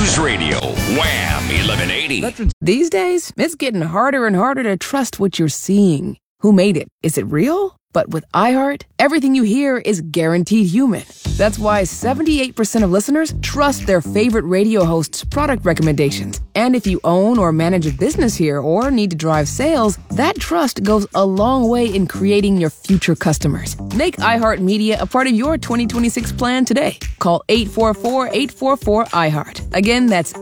News Radio, Wham 1180. These days, it's getting harder and harder to trust what you're seeing. Who made it? Is it real? But with iHeart, everything you hear is guaranteed human. That's why 78% of listeners trust their favorite radio host's product recommendations. And if you own or manage a business here or need to drive sales, that trust goes a long way in creating your future customers. Make iHeartMedia a part of your 2026 plan today. Call 844-844-iHeart. Again, that's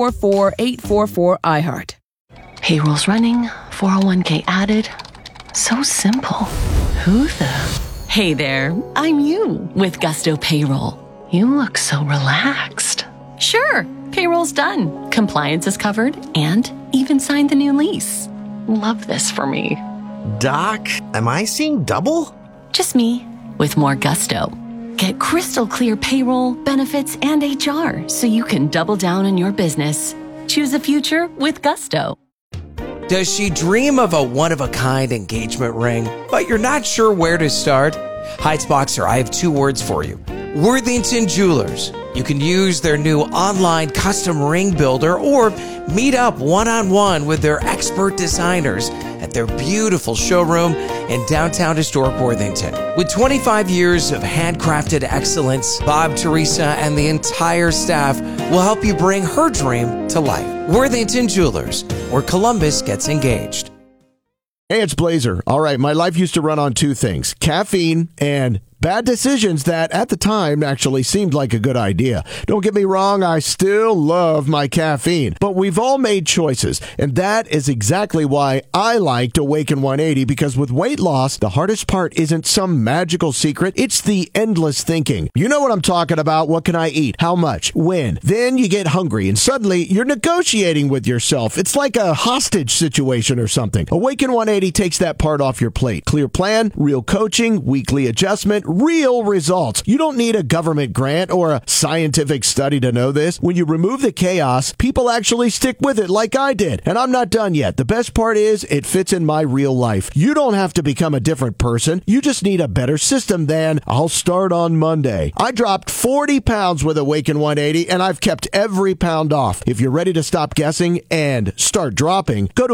844-844-iHeart. Payroll's running, 401k added. So simple. Who the? Hey there, I'm you with Gusto Payroll. You look so relaxed. Sure, payroll's done. Compliance is covered and even signed the new lease. Love this for me. Doc, am I seeing double? Just me with more gusto. Get crystal clear payroll, benefits, and HR so you can double down on your business. Choose a future with Gusto. Does she dream of a one-of-a-kind engagement ring, but you're not sure where to start? Heights Boxer, I have two words for you. Worthington Jewelers. You can use their new online custom ring builder or meet up one-on-one with their expert designers at their beautiful showroom in downtown historic Worthington. With 25 years of handcrafted excellence, Bob, Teresa, and the entire staff will help you bring her dream to life. Worthington Jewelers, where Columbus gets engaged. Hey, it's Blazer. All right, my life used to run on two things, caffeine and bad decisions that at the time actually seemed like a good idea. Don't get me wrong, I still love my caffeine, but we've all made choices, and that is exactly why I liked Awaken 180, because with weight loss, the hardest part isn't some magical secret, it's the endless thinking. You know what I'm talking about. What can I eat? How much? When? Then you get hungry, and suddenly you're negotiating with yourself. It's like a hostage situation or something. Awaken 180 takes that part off your plate. Clear plan, real coaching, weekly adjustment, real results. You don't need a government grant or a scientific study to know this. When you remove the chaos, people actually stick with it like I did. And I'm not done yet. The best part is it fits in my real life. You don't have to become a different person. You just need a better system than I'll start on Monday. I dropped 40 pounds with Awaken 180 and I've kept every pound off. If you're ready to stop guessing and start dropping, go to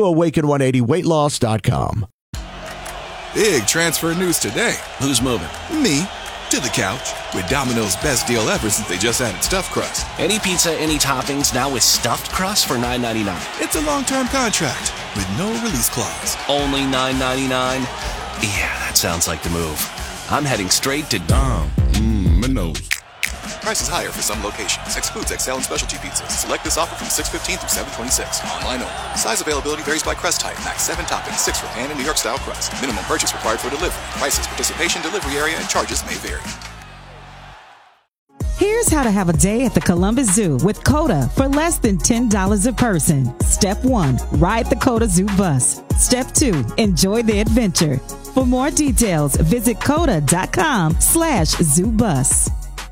awaken180weightloss.com. Big transfer news today. Who's moving? Me. To the couch. With Domino's best deal ever since they just added stuffed crust. Any pizza, any toppings, now with stuffed crust for $9.99. It's a long-term contract with no release clause. Only $9.99? Yeah, that sounds like the move. I'm heading straight to Domino's. Prices higher for some locations. Excludes XL and specialty pizzas. Select this offer from 6/15 through 7/26. Online only. Size availability varies by crust type. Max 7 toppings, 6 for pan and New York style crust. Minimum purchase required for delivery. Prices, participation, delivery area, and charges may vary. Here's how to have a day at the Columbus Zoo with COTA for less than $10 a person. Step 1, ride the COTA Zoo bus. Step 2, enjoy the adventure. For more details, visit COTA.com/zoobus.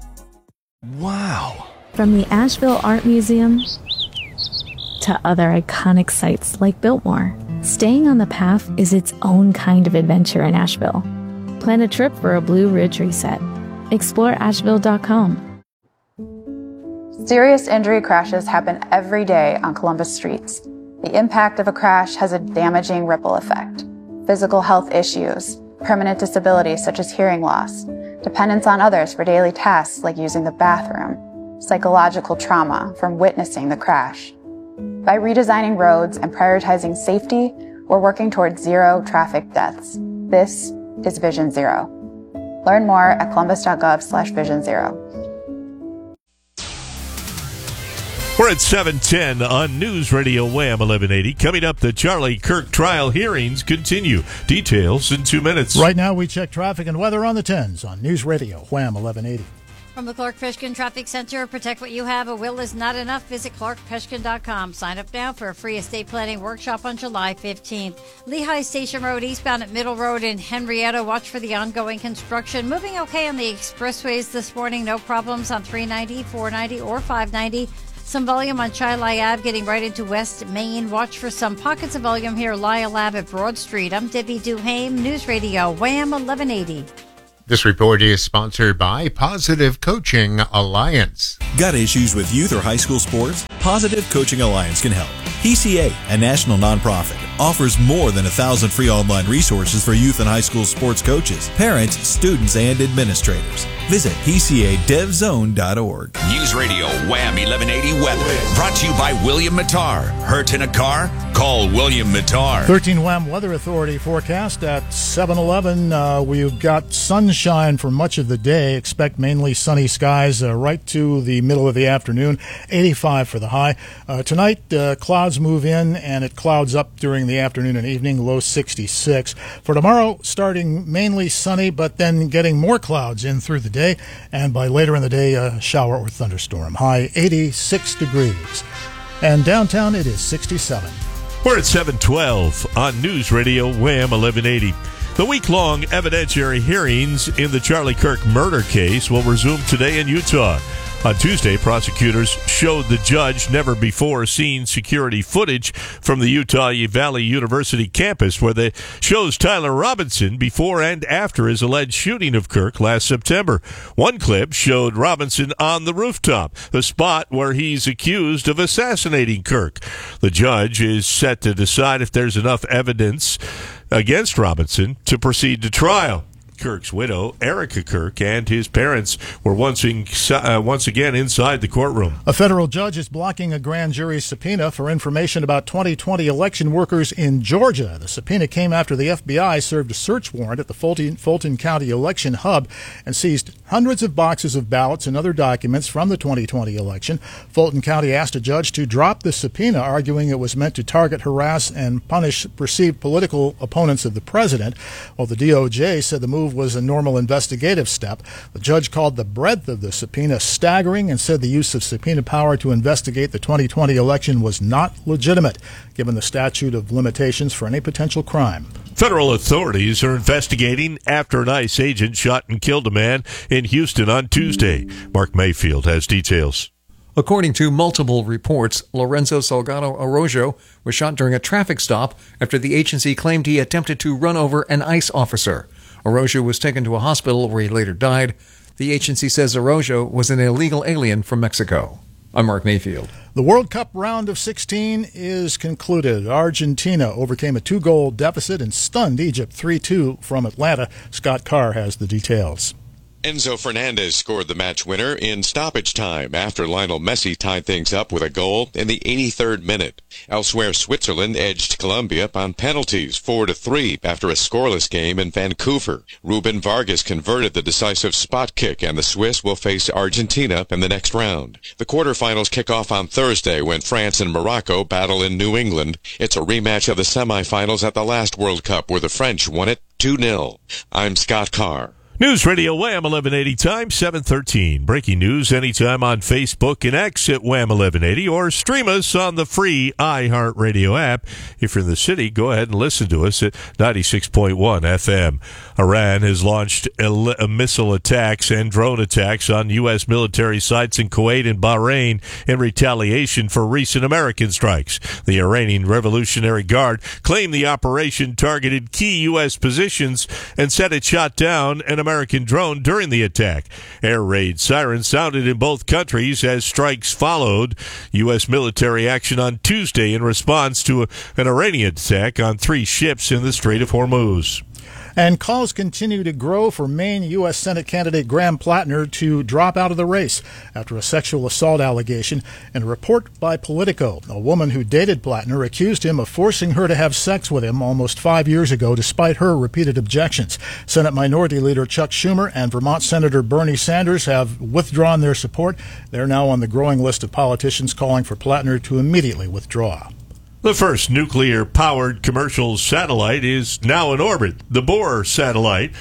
Wow. From the Asheville Art Museum to other iconic sites like Biltmore, staying on the path is its own kind of adventure in Asheville. Plan a trip for a Blue Ridge reset. Explore Asheville.com. Serious injury crashes happen every day on Columbus streets. The impact of a crash has a damaging ripple effect. Physical health issues, permanent disabilities such as hearing loss, dependence on others for daily tasks like using the bathroom, psychological trauma from witnessing the crash. By redesigning roads and prioritizing safety, we're working towards zero traffic deaths. This is Vision Zero. Learn more at columbus.gov/Vision Zero. We're at 7:10 on News Radio Wham 1180. Coming up, the Charlie Kirk trial hearings continue. Details in 2 minutes. Right now, we check traffic and weather on the 10s on News Radio Wham 1180. From the Clark Peshkin Traffic Center, protect what you have. A will is not enough. Visit clarkpeshkin.com. Sign up now for a free estate planning workshop on July 15th. Lehigh Station Road eastbound at Middle Road in Henrietta. Watch for the ongoing construction. Moving okay on the expressways this morning. No problems on 390, 490, or 590. Some volume on Chilai Ave getting right into West Main. Watch for some pockets of volume here. Lyle Ave at Broad Street. I'm Debbie Duhame, News Radio Wham 1180. This report is sponsored by Positive Coaching Alliance. Got issues with youth or high school sports? Positive Coaching Alliance can help. PCA, a national nonprofit, offers more than 1,000 free online resources for youth and high school sports coaches, parents, students, and administrators. Visit PCADevZone.org. News Radio Wham 1180 weather. Brought to you by William Mattar. Hurt in a car? Call William Mattar. 13 Wham Weather Authority forecast at 7:11. We've got sunshine for much of the day. Expect mainly sunny skies right to the middle of the afternoon. 85 for the high. Tonight, clouds move in and it clouds up during the afternoon and evening. Low 66. For tomorrow, starting mainly sunny, but then getting more clouds in through the day. And by later in the day, a shower or thunderstorm. High 86 degrees. And downtown, it is 67. We're at 7:12 on News Radio Wham 1180. The week-long evidentiary hearings in the Charlie Kirk murder case will resume today in Utah. On Tuesday, prosecutors showed the judge never-before-seen security footage from the Utah Valley University campus where they shows Tyler Robinson before and after his alleged shooting of Kirk last September. One clip showed Robinson on the rooftop, the spot where he's accused of assassinating Kirk. The judge is set to decide if there's enough evidence against Robinson to proceed to trial. Kirk's widow, Erica Kirk, and his parents were once again inside the courtroom. A federal judge is blocking a grand jury subpoena for information about 2020 election workers in Georgia. The subpoena came after the FBI served a search warrant at the Fulton County election hub and seized hundreds of boxes of ballots and other documents from the 2020 election. Fulton County asked a judge to drop the subpoena, arguing it was meant to target, harass, and punish perceived political opponents of the president. While the DOJ said the move was a normal investigative step, the judge called the breadth of the subpoena staggering and said the use of subpoena power to investigate the 2020 election was not legitimate, given the statute of limitations for any potential crime. Federal authorities are investigating after an ICE agent shot and killed a man in Houston on Tuesday. Mark Mayfield has details. According to multiple reports, Lorenzo Salgado Arroyo was shot during a traffic stop after the agency claimed he attempted to run over an ICE officer. Arroyo was taken to a hospital where he later died. The agency says Arroyo was an illegal alien from Mexico. I'm Mark Mayfield. The World Cup round of 16 is concluded. Argentina overcame a 2-goal deficit and stunned Egypt 3-2 from Atlanta. Scott Carr has the details. Enzo Fernandez scored the match winner in stoppage time after Lionel Messi tied things up with a goal in the 83rd minute. Elsewhere, Switzerland edged Colombia on penalties 4-3 after a scoreless game in Vancouver. Ruben Vargas converted the decisive spot kick, and the Swiss will face Argentina in the next round. The quarterfinals kick off on Thursday when France and Morocco battle in New England. It's a rematch of the semifinals at the last World Cup where the French won it 2-0. I'm Scott Carr. News Radio Wham 1180 time, 7:13. Breaking news anytime on Facebook and X at Wham 1180 or stream us on the free iHeartRadio app. If you're in the city, go ahead and listen to us at 96.1 FM. Iran has launched missile attacks and drone attacks on U.S. military sites in Kuwait and Bahrain in retaliation for recent American strikes. The Iranian Revolutionary Guard claimed the operation targeted key U.S. positions and said it shot down an American drone during the attack. Air raid sirens sounded in both countries as strikes followed U.S. military action on Tuesday in response to an Iranian attack on 3 ships in the Strait of Hormuz. And calls continue to grow for Maine U.S. Senate candidate Graham Plattner to drop out of the race after a sexual assault allegation. In a report by Politico, a woman who dated Plattner accused him of forcing her to have sex with him almost 5 years ago, despite her repeated objections. Senate Minority Leader Chuck Schumer and Vermont Senator Bernie Sanders have withdrawn their support. They're now on the growing list of politicians calling for Plattner to immediately withdraw. The first nuclear-powered commercial satellite is now in orbit. The Bohr satellite,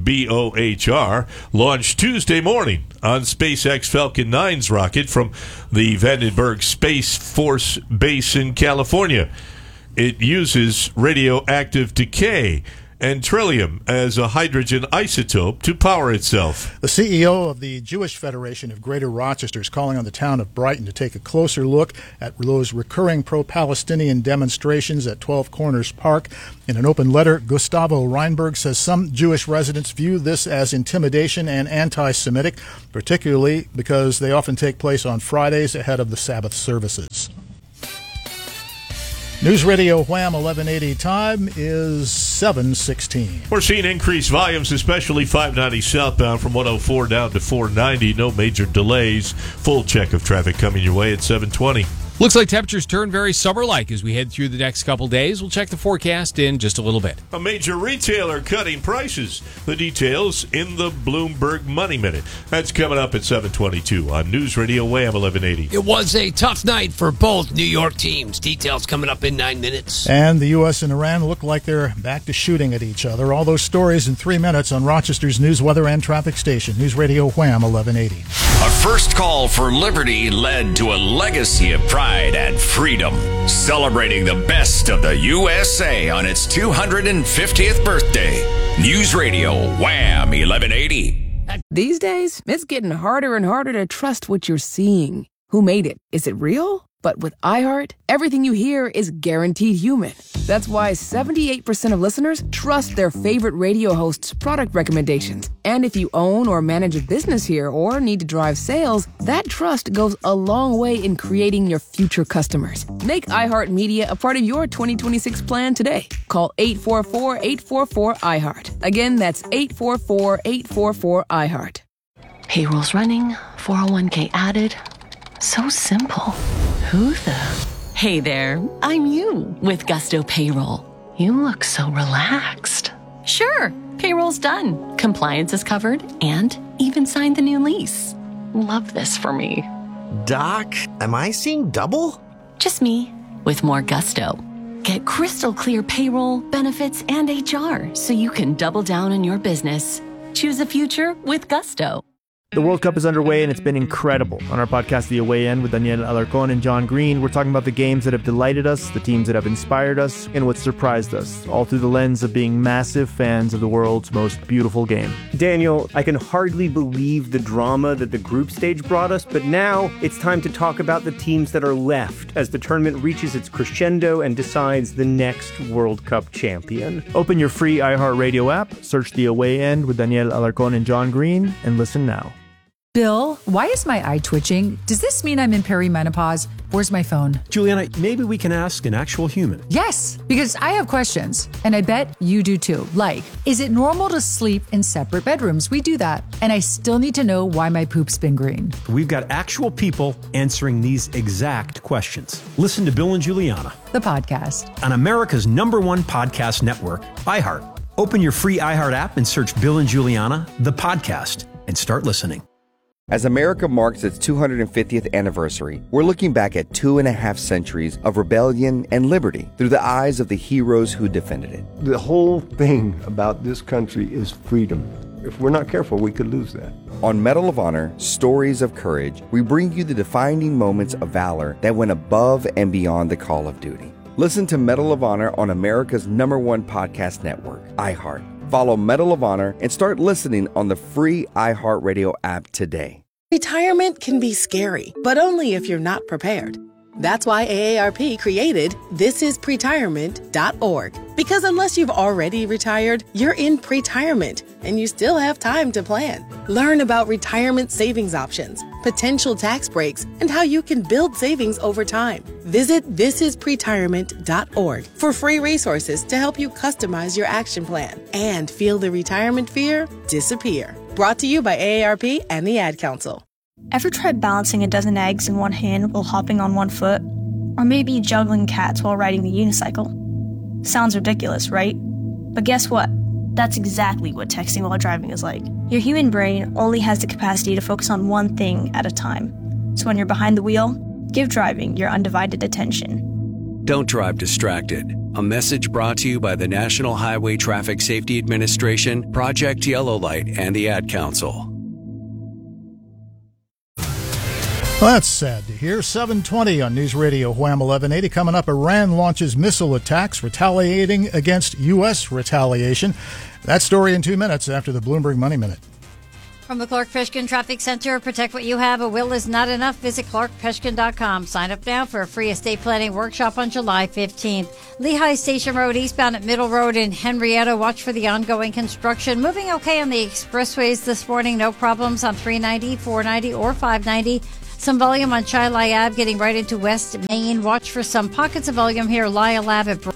BOHR, launched Tuesday morning on SpaceX Falcon 9's rocket from the Vandenberg Space Force Base in California. It uses radioactive decay and Trillium as a hydrogen isotope to power itself. The CEO of the Jewish Federation of Greater Rochester is calling on the town of Brighton to take a closer look at those recurring pro-Palestinian demonstrations at 12 Corners Park. In an open letter, Gustavo Reinberg says some Jewish residents view this as intimidation and anti-Semitic, particularly because they often take place on Fridays ahead of the Sabbath services. News Radio Wham 1180 time is 7:16. We're seeing increased volumes, especially 590 southbound from 104 down to 490. No major delays. Full check of traffic coming your way at 720. Looks like temperatures turn very summer-like as we head through the next couple days. We'll check the forecast in just a little bit. A major retailer cutting prices. The details in the Bloomberg Money Minute. That's coming up at 7:22 on News Radio Wham 1180. It was a tough night for both New York teams. Details coming up in 9 minutes. And the U.S. and Iran look like they're back to shooting at each other. All those stories in 3 minutes on Rochester's news, weather, and traffic station. News Radio Wham 1180. A first call for liberty led to a legacy of pride and freedom, celebrating the best of the USA on its 250th birthday. News Radio Wham 1180. These days, it's getting harder and harder to trust what you're seeing. Who made it? Is it real? But with iHeart, everything you hear is guaranteed human. That's why 78% of listeners trust their favorite radio hosts' product recommendations. And if you own or manage a business here or need to drive sales, that trust goes a long way in creating your future customers. Make iHeartMedia a part of your 2026 plan today. Call 844-844-iHeart. Again, that's 844-844-iHeart. Payroll's running, 401k added. So simple. Who the? Hey there, I'm you with Gusto Payroll. You look so relaxed. Sure, payroll's done. Compliance is covered and even signed the new lease. Love this for me. Doc, am I seeing double? Just me with more gusto. Get crystal clear payroll, benefits, and HR so you can double down on your business. Choose a future with Gusto. The World Cup is underway and it's been incredible. On our podcast, The Away End, with Daniel Alarcón and John Green, we're talking about the games that have delighted us, the teams that have inspired us, and what surprised us, all through the lens of being massive fans of the world's most beautiful game. Daniel, I can hardly believe the drama that the group stage brought us, but now it's time to talk about the teams that are left as the tournament reaches its crescendo and decides the next World Cup champion. Open your free iHeartRadio app, search The Away End with Daniel Alarcón and John Green, and listen now. Bill, why is my eye twitching? Does this mean I'm in perimenopause? Where's my phone? Juliana, maybe we can ask an actual human. Yes, because I have questions, and I bet you do too. Like, is it normal to sleep in separate bedrooms? We do that. And I still need to know why my poop's been green. We've got actual people answering these exact questions. Listen to Bill and Juliana, the podcast, on America's #1 podcast network, iHeart. Open your free iHeart app and search Bill and Juliana, the podcast, and start listening. As America marks its 250th anniversary, we're looking back at 2.5 centuries of rebellion and liberty through the eyes of the heroes who defended it. The whole thing about this country is freedom. If we're not careful, we could lose that. On Medal of Honor, Stories of Courage, we bring you the defining moments of valor that went above and beyond the call of duty. Listen to Medal of Honor on America's #1 podcast network, iHeart. Follow Medal of Honor and start listening on the free iHeartRadio app today. Retirement can be scary, but only if you're not prepared. That's why AARP created thisispretirement.org. Because unless you've already retired, you're in pretirement, and you still have time to plan. Learn about retirement savings options, potential tax breaks, and how you can build savings over time. Visit thisispretirement.org for free resources to help you customize your action plan and feel the retirement fear disappear. Brought to you by AARP and the Ad Council. Ever tried balancing a dozen eggs in one hand while hopping on one foot? Or maybe juggling cats while riding the unicycle? Sounds ridiculous, right? But guess what? That's exactly what texting while driving is like. Your human brain only has the capacity to focus on one thing at a time. So when you're behind the wheel, give driving your undivided attention. Don't drive distracted. A message brought to you by the National Highway Traffic Safety Administration, Project Yellow Light, and the Ad Council. Well, that's sad to hear. 7:20 on News Radio Wham 1180. Coming up, Iran launches missile attacks retaliating against U.S. retaliation. That story in 2 minutes after the Bloomberg Money Minute. From the Clark Peshkin Traffic Center, protect what you have. A will is not enough. Visit clarkpeshkin.com. Sign up now for a free estate planning workshop on July 15th. Lehigh Station Road eastbound at Middle Road in Henrietta. Watch for the ongoing construction. Moving okay on the expressways this morning. No problems on 390, 490, or 590. Some volume on Chilai Ave getting right into West Main. Watch for some pockets of volume here. Lyle Ave at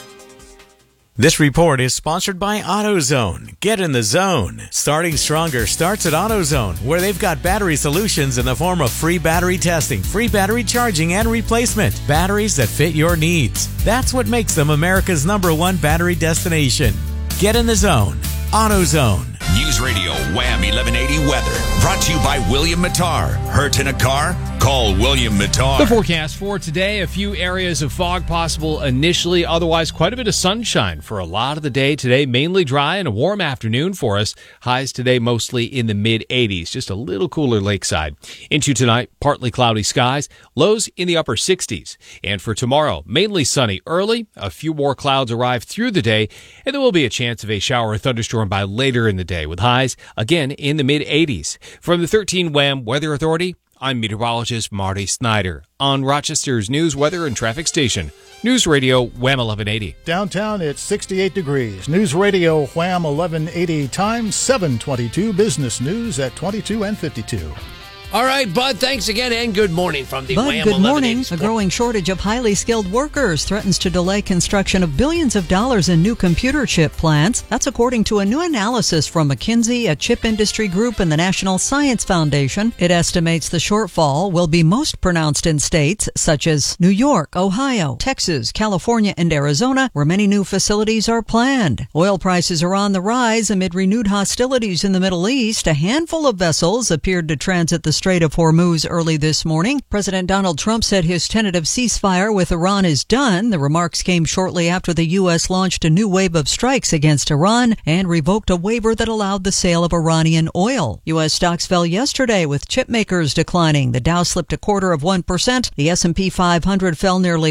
This report is sponsored by AutoZone. Get in the zone. Starting Stronger starts at AutoZone, where they've got battery solutions in the form of free battery testing, free battery charging, and replacement. Batteries that fit your needs. That's what makes them America's #1 battery destination. Get in the zone. AutoZone. News Radio Wham 1180 weather. Brought to you by William Mattar. Hurt in a car? Call William Mattar. The forecast for today, a few areas of fog possible initially, otherwise quite a bit of sunshine for a lot of the day today. Mainly dry and a warm afternoon for us. Highs today mostly in the mid-80s, just a little cooler lakeside. Into tonight, partly cloudy skies, lows in the upper 60s. And for tomorrow, mainly sunny early, a few more clouds arrive through the day, and there will be a chance of a shower or thunderstorm by later in the day, with highs again in the mid-80s. From the 13 Wham Weather Authority, I'm meteorologist Marty Snyder on Rochester's news, weather, and traffic station. News Radio Wham 1180. Downtown, it's 68 degrees. News Radio Wham 1180 time, 7:22. Business news at 22 and 52. All right, Bud, thanks again, and good morning from the Bud, Wham good 1180 morning. Sport. A growing shortage of highly skilled workers threatens to delay construction of billions of dollars in new computer chip plants. That's according to a new analysis from McKinsey, a chip industry group, and the National Science Foundation. It estimates the shortfall will be most pronounced in states such as New York, Ohio, Texas, California, and Arizona, where many new facilities are planned. Oil prices are on the rise amid renewed hostilities in the Middle East. A handful of vessels appeared to transit the Strait of Hormuz early this morning. President Donald Trump said his tentative ceasefire with Iran is done. The remarks came shortly after the U.S. launched a new wave of strikes against Iran and revoked a waiver that allowed the sale of Iranian oil. U.S. stocks fell yesterday with chip makers declining. The Dow slipped 0.25%. The S&P 500 fell nearly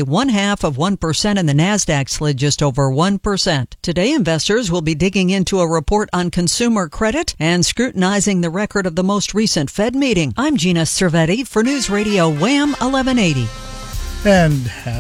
0.5%, and the Nasdaq slid just over 1%. Today, investors will be digging into a report on consumer credit and scrutinizing the record of the most recent Fed meeting. I'm Gina Cervetti for News Radio Wham 1180. And at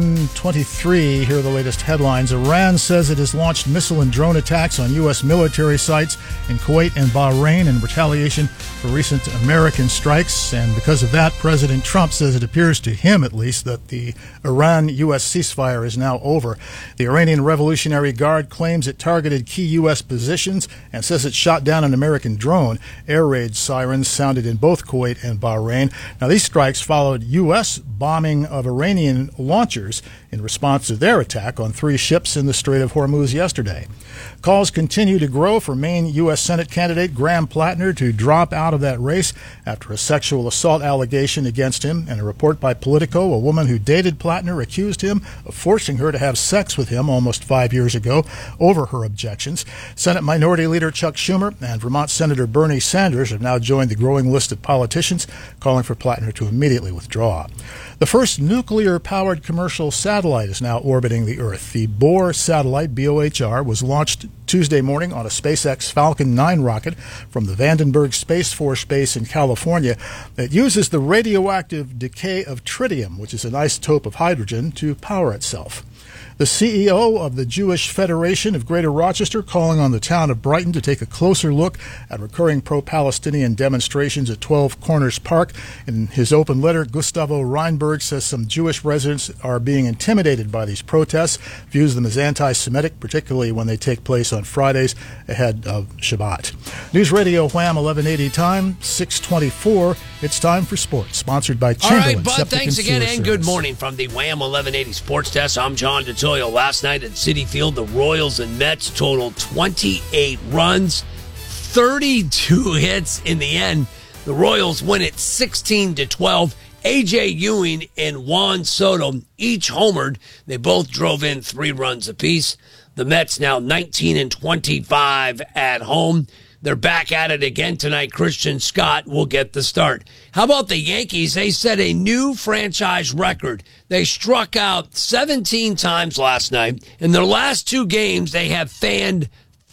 7:23, here are the latest headlines. Iran says it has launched missile and drone attacks on U.S. military sites in Kuwait and Bahrain in retaliation for recent American strikes. And because of that, President Trump says it appears to him, at least, that the Iran-U.S. ceasefire is now over. The Iranian Revolutionary Guard claims it targeted key U.S. positions and says it shot down an American drone. Air raid sirens sounded in both Kuwait and Bahrain. Now, these strikes followed U.S. bombing of Iranian launchers in response to their attack on 3 ships in the Strait of Hormuz yesterday. Calls continue to grow for Maine U.S. Senate candidate Graham Plattner to drop out of that race after a sexual assault allegation against him. In a report by Politico, a woman who dated Plattner accused him of forcing her to have sex with him almost 5 years ago over her objections. Senate Minority Leader Chuck Schumer and Vermont Senator Bernie Sanders have now joined the growing list of politicians calling for Plattner to immediately withdraw. The first nuclear-powered commercial satellite is now orbiting the Earth. The Bohr satellite, BOHR, was launched Tuesday morning on a SpaceX Falcon 9 rocket from the Vandenberg Space Force Base in California that uses the radioactive decay of tritium, which is an isotope of hydrogen, to power itself. The CEO of the Jewish Federation of Greater Rochester calling on the town of Brighton to take a closer look at recurring pro-Palestinian demonstrations at 12 Corners Park. In his open letter, Gustavo Reinberg says some Jewish residents are being intimidated by these protests, views them as anti-Semitic, particularly when they take place on Fridays ahead of Shabbat. News Radio Wham 1180 time, 6:24. It's time for sports, sponsored by Chamberlain. All right, Bud, Septic thanks and again, Sewer and Service. good morning from the Wham 1180 Sports Desk. I'm John DeToyo. Last night at Citi Field, the Royals and Mets totaled 28 runs, 32 hits in the end. The Royals win it 16-12. A.J. Ewing and Juan Soto each homered. They both drove in 3 runs apiece. The Mets now 19-25 at home. They're back at it again tonight. Christian Scott will get the start. How about the Yankees? They set a new franchise record. They struck out 17 times last night. In their last 2 games, they have fanned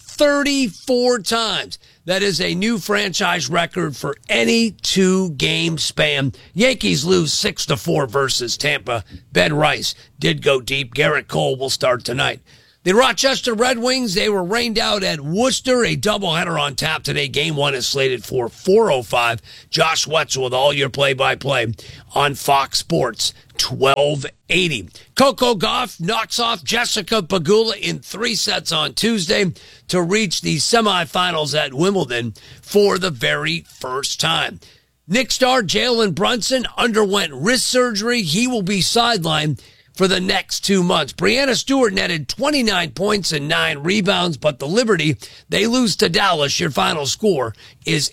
34 times. That is a new franchise record for any 2-game span. Yankees lose 6-4 versus Tampa. Ben Rice did go deep. Garrett Cole will start tonight. The Rochester Red Wings, they were rained out at Worcester. A doubleheader on tap today. Game 1 is slated for 4:05. Josh Wetzel with all your play-by-play on Fox Sports 1280. Coco Gauff knocks off Jessica Pegula in 3 sets on Tuesday to reach the semifinals at Wimbledon for the very first time. Knicks star Jalen Brunson underwent wrist surgery. He will be sidelined for the next 2 months. Brianna Stewart netted 29 points and 9 rebounds, but the Liberty, they lose to Dallas. Your final score is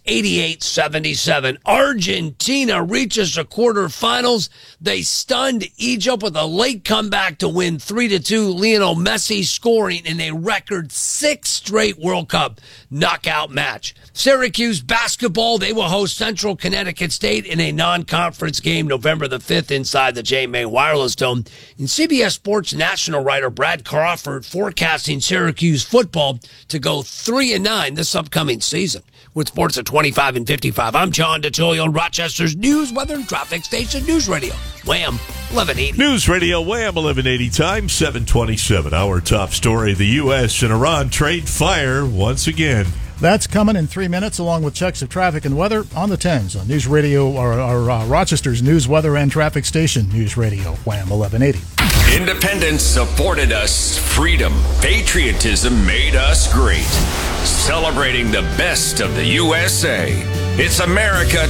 88-77. Argentina reaches the quarterfinals. They stunned Egypt with a late comeback to win 3-2. Lionel Messi scoring in a record 6 straight World Cup knockout match. Syracuse basketball, they will host Central Connecticut State in a non-conference game November the 5th inside the J. May Wireless Dome. And CBS Sports national writer Brad Crawford forecasting Syracuse football to go 3-9 this upcoming season. With sports at 25 and 55, I'm John DeToyo, Rochester's news, weather, and traffic station, News Radio, Wham 1180. News Radio, Wham 1180 time, 727. Our top story, the U.S. and Iran trade fire once again. That's coming in 3 minutes, along with checks of traffic and weather on the 10s on News Radio, our Rochester's news, weather, and traffic station, News Radio, Wham 1180. Independence supported us. Freedom, patriotism made us great. Celebrating the best of the USA. It's America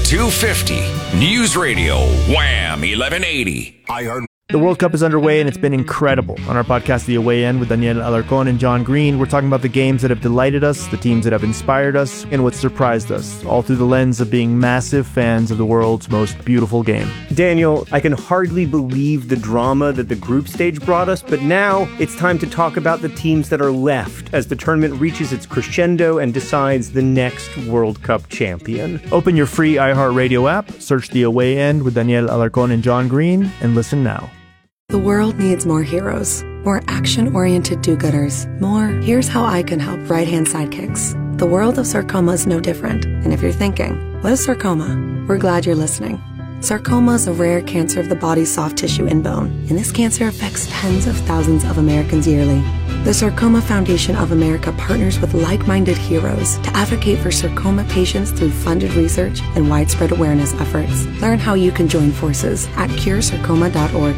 250. News Radio, Wham 1180. I heard. The World Cup is underway, and it's been incredible. On our podcast, The Away End, with Daniel Alarcon and John Green, we're talking about the games that have delighted us, the teams that have inspired us, and what surprised us, all through the lens of being massive fans of the world's most beautiful game. Daniel, I can hardly believe the drama that the group stage brought us, but now it's time to talk about the teams that are left as the tournament reaches its crescendo and decides the next World Cup champion. Open your free iHeartRadio app, search The Away End with Daniel Alarcon and John Green, and listen now. The world needs more heroes, more action-oriented do-gooders, more here's how I can help right-hand sidekicks. The world of sarcoma is no different. And if you're thinking, what is sarcoma? We're glad you're listening. Sarcoma is a rare cancer of the body's soft tissue and bone, and this cancer affects tens of thousands of Americans yearly. The Sarcoma Foundation of America partners with like-minded heroes to advocate for sarcoma patients through funded research and widespread awareness efforts. Learn how you can join forces at curesarcoma.org.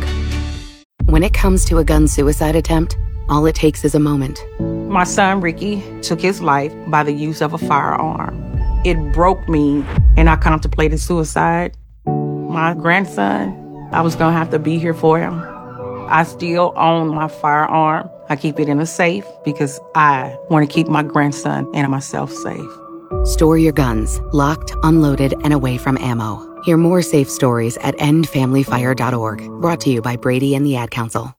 When it comes to a gun suicide attempt, all it takes is a moment. My son, Ricky, took his life by the use of a firearm. It broke me, and I contemplated suicide. My grandson, I was going to have to be here for him. I still own my firearm. I keep it in a safe because I want to keep my grandson and myself safe. Store your guns, locked, unloaded, and away from ammo. Hear more safe stories at endfamilyfire.org. Brought to you by Brady and the Ad Council.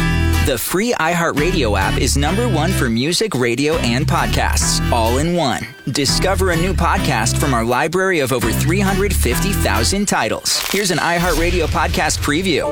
The free iHeartRadio app is #1 for music, radio, and podcasts, all in one. Discover a new podcast from our library of over 350,000 titles. Here's an iHeartRadio podcast preview.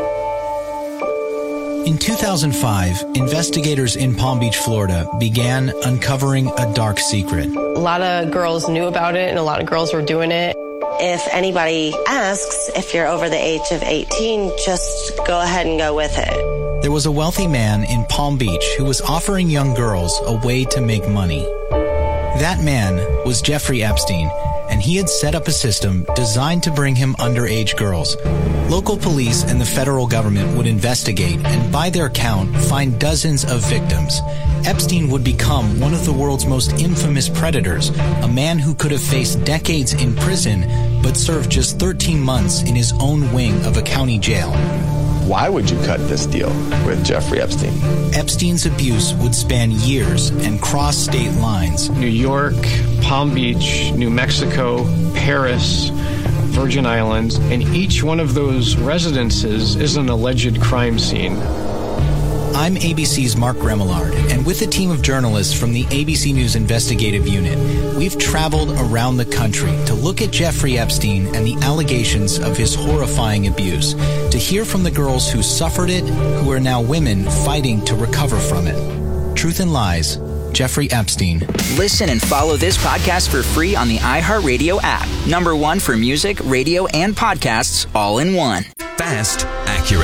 In 2005, investigators in Palm Beach, Florida, began uncovering a dark secret. A lot of girls knew about it, and a lot of girls were doing it. If anybody asks if you're over the age of 18, just go ahead and go with it. There was a wealthy man in Palm Beach who was offering young girls a way to make money. That man was Jeffrey Epstein, and he had set up a system designed to bring him underage girls. Local police and the federal government would investigate and, by their count, find dozens of victims. Epstein would become one of the world's most infamous predators, a man who could have faced decades in prison but served just 13 months in his own wing of a county jail. Why would you cut this deal with Jeffrey Epstein? Epstein's abuse would span years and cross state lines. New York, Palm Beach, New Mexico, Paris, Virgin Islands, and each one of those residences is an alleged crime scene. I'm ABC's Mark Remillard, and with a team of journalists from the ABC News Investigative Unit, we've traveled around the country to look at Jeffrey Epstein and the allegations of his horrifying abuse, to hear from the girls who suffered it, who are now women fighting to recover from it. Truth and Lies, Jeffrey Epstein. Listen and follow this podcast for free on the iHeartRadio app. #1 for music, radio, and podcasts all in one. Fast, accurate,